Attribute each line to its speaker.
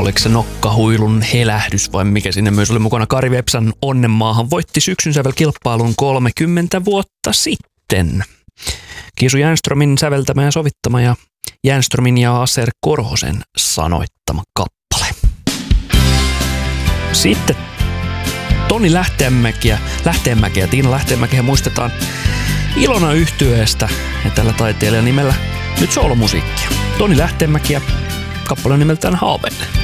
Speaker 1: oliko se Nokkahuilun helähdys vai mikä sinne myös oli mukana. Kari Vepsan Onnenmaahan voitti syksyn sävelkilpailun 30 vuotta sitten. Kiisu Jänströmin säveltämä ja sovittama ja Jänströmin ja Aser Korhosen sanoittama kappale. Sitten Toni Lähteenmäki ja Tiina Lähteenmäkiä muistetaan Ilona yhtyeestä ja tällä taiteilijan nimellä nyt soolomusiikkia. Toni Lähteenmäki ja kappale on nimeltään Haaveille.